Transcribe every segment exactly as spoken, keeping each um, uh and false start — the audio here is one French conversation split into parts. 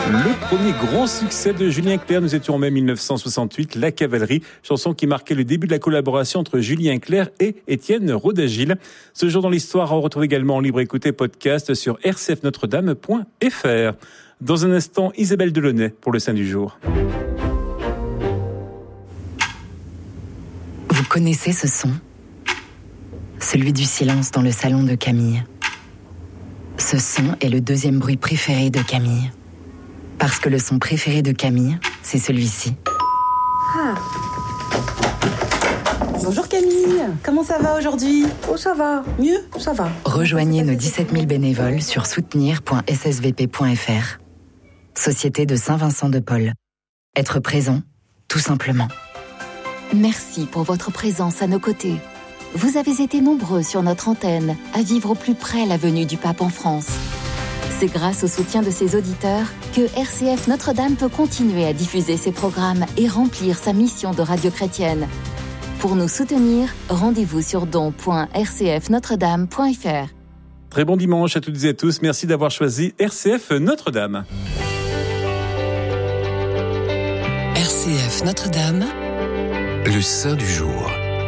Le premier grand succès de Julien Clerc, nous étions en mai dix-neuf cent soixante-huit, La Cavalerie, chanson qui marquait le début de la collaboration entre Julien Clerc et Étienne Roda-Gil. Ce jour dans l'histoire, on retrouve également en libre écoute et podcast sur r c f notre dame point f r. Dans un instant, Isabelle Delaunay pour le Saint du jour. Vous connaissez ce son ? Celui du silence dans le salon de Camille. Ce son est le deuxième bruit préféré de Camille. Parce que le son préféré de Camille, c'est celui-ci. Ah. Bonjour Camille, comment ça va aujourd'hui ? Oh ça va, mieux, ça va. Rejoignez nos dix-sept mille bénévoles sur soutenir point s s v p point f r. Société de Saint-Vincent-de-Paul. Être présent, tout simplement. Merci pour votre présence à nos côtés. Vous avez été nombreux sur notre antenne à vivre au plus près la venue du pape en France. C'est grâce au soutien de ses auditeurs que R C F Notre-Dame peut continuer à diffuser ses programmes et remplir sa mission de radio chrétienne. Pour nous soutenir, rendez-vous sur don point r c f notre dame point f r. Très bon dimanche à toutes et à tous. Merci d'avoir choisi R C F Notre-Dame. R C F Notre-Dame, le Saint du jour.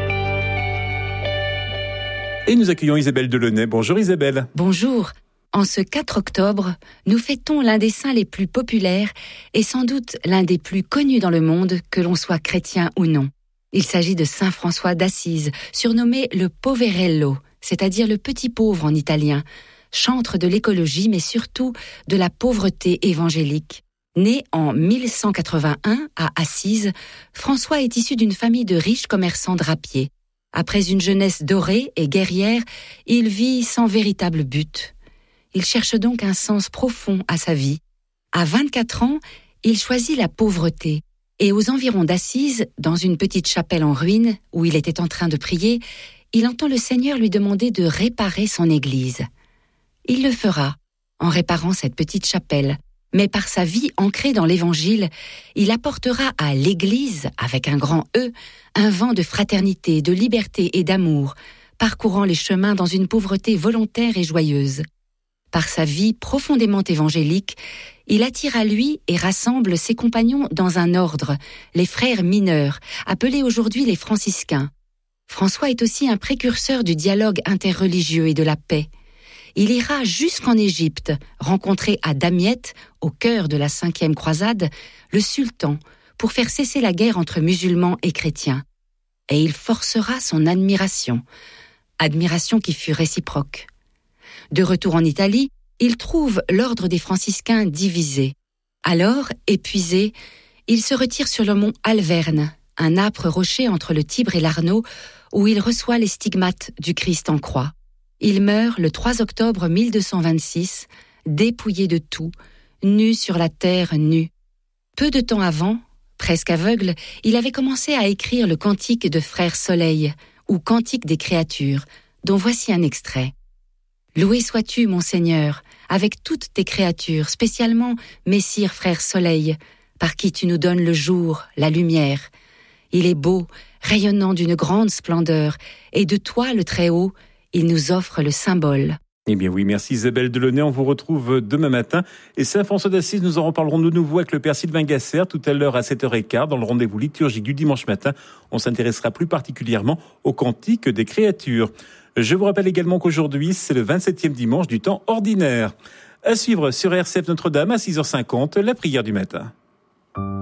Et nous accueillons Isabelle Delaunay. Bonjour Isabelle. Bonjour. En ce quatre octobre, nous fêtons l'un des saints les plus populaires et sans doute l'un des plus connus dans le monde, que l'on soit chrétien ou non. Il s'agit de saint François d'Assise, surnommé le Poverello, c'est-à-dire le petit pauvre en italien, chantre de l'écologie mais surtout de la pauvreté évangélique. Né en mille cent quatre-vingt-un à Assise, François est issu d'une famille de riches commerçants drapiers. Après une jeunesse dorée et guerrière, il vit sans véritable but. Il cherche donc un sens profond à sa vie. À vingt-quatre ans, il choisit la pauvreté. Et aux environs d'Assise, dans une petite chapelle en ruine, où il était en train de prier, il entend le Seigneur lui demander de réparer son église. Il le fera, en réparant cette petite chapelle. Mais par sa vie ancrée dans l'Évangile, il apportera à l'Église, avec un grand E, un vent de fraternité, de liberté et d'amour, parcourant les chemins dans une pauvreté volontaire et joyeuse. Par sa vie profondément évangélique, il attire à lui et rassemble ses compagnons dans un ordre, les frères mineurs, appelés aujourd'hui les franciscains. François est aussi un précurseur du dialogue interreligieux et de la paix. Il ira jusqu'en Égypte, rencontrer à Damiette, au cœur de la cinquième croisade, le sultan, pour faire cesser la guerre entre musulmans et chrétiens. Et il forcera son admiration, admiration qui fut réciproque. De retour en Italie, il trouve l'ordre des franciscains divisé. Alors, épuisé, il se retire sur le mont Alverne, un âpre rocher entre le Tibre et l'Arno, où il reçoit les stigmates du Christ en croix. Il meurt le trois octobre mille deux cent vingt-six, dépouillé de tout, nu sur la terre nue. Peu de temps avant, presque aveugle, il avait commencé à écrire le cantique de Frère Soleil, ou Cantique des créatures, dont voici un extrait. Loué sois-tu, mon Seigneur, avec toutes tes créatures, spécialement Messire Frère Soleil, par qui tu nous donnes le jour, la lumière. Il est beau, rayonnant d'une grande splendeur, et de toi, le Très-Haut, il nous offre le symbole. Eh bien oui, merci Isabelle Delaunay. On vous retrouve demain matin. Et Saint François d'Assise, nous en reparlerons de nouveau avec le Père Sylvain Gasser tout à l'heure à sept heures quinze dans le rendez-vous liturgique du dimanche matin. On s'intéressera plus particulièrement au cantique des créatures. Je vous rappelle également qu'aujourd'hui, c'est le vingt-septième dimanche du temps ordinaire. À suivre sur R C F Notre-Dame à six heures cinquante, la prière du matin.